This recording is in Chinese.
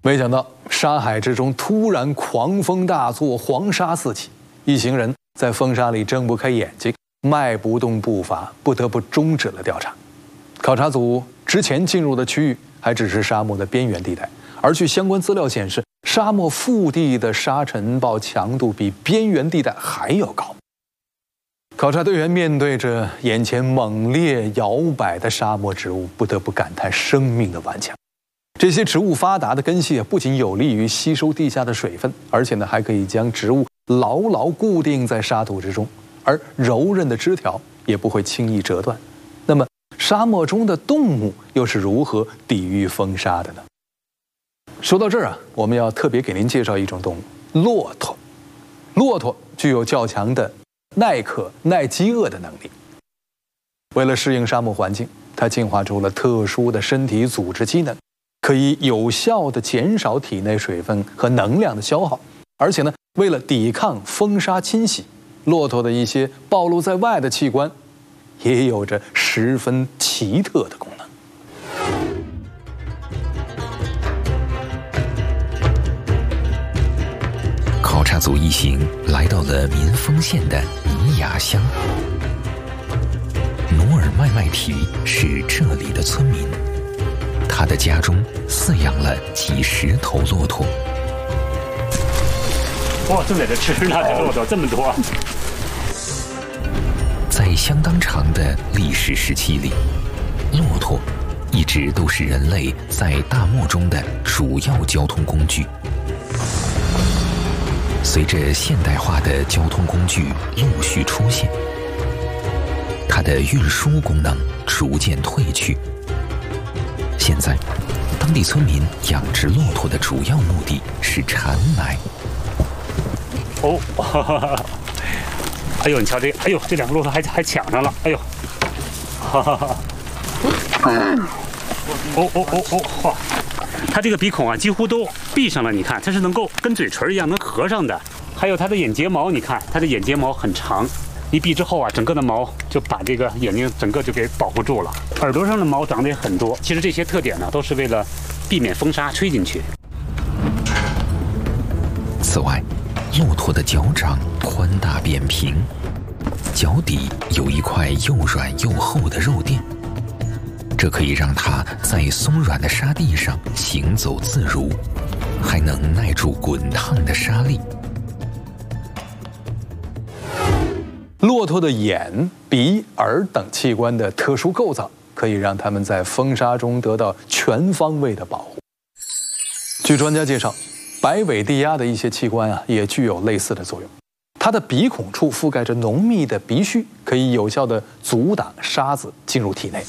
没想到沙海之中突然狂风大作，黄沙四起，一行人在风沙里睁不开眼睛，迈不动步伐，不得不终止了调查。考察组之前进入的区域还只是沙漠的边缘地带，而据相关资料显示，沙漠腹地的沙尘暴强度比边缘地带还要高。考察队员面对着眼前猛烈摇摆的沙漠植物，不得不感叹生命的顽强。这些植物发达的根系不仅有利于吸收地下的水分，而且还可以将植物牢牢固定在沙土之中，而柔韧的枝条也不会轻易折断。那么，沙漠中的动物又是如何抵御风沙的呢？说到这儿我们要特别给您介绍一种动物——骆驼。骆驼具有较强的耐渴、耐饥饿的能力。为了适应沙漠环境，它进化出了特殊的身体组织机能，可以有效地减少体内水分和能量的消耗。而且为了抵抗风沙侵袭，骆驼的一些暴露在外的器官也有着十分奇特的功能。 考察组一行来到了民丰县的尼雅乡。努尔麦麦提是这里的村民，他的家中饲养了几十头骆驼。 哇，正在这吃呢，这骆驼这么多。 在相当长的历史时期里，骆驼一直都是人类在大漠中的主要交通工具。随着现代化的交通工具陆续出现，它的运输功能逐渐退去。现在，当地村民养殖骆驼的主要目的是产奶。 哦，哎呦，你瞧这，哎呦，这两个骆驼还抢上了，哎呦，哈哈哈。嚯！它这个鼻孔几乎都闭上了，你看，它是能够跟嘴唇一样能合上的。还有它的眼睫毛，你看它的眼睫毛很长，一闭之后整个的毛就把这个眼睛整个就给保护住了。耳朵上的毛长得也很多。其实这些特点都是为了避免风沙吹进去。 此外，骆驼的脚掌宽大扁平，脚底有一块又软又厚的肉垫，这可以让它在松软的沙地上行走自如，还能耐住滚烫的沙粒。 骆驼的眼、鼻、耳等器官的特殊构造，可以让它们在风沙中得到全方位的保护。据专家介绍，白尾地鸭的一些器官也具有类似的作用。它的鼻孔处覆盖着浓密的鼻须，可以有效地阻挡沙子进入体内。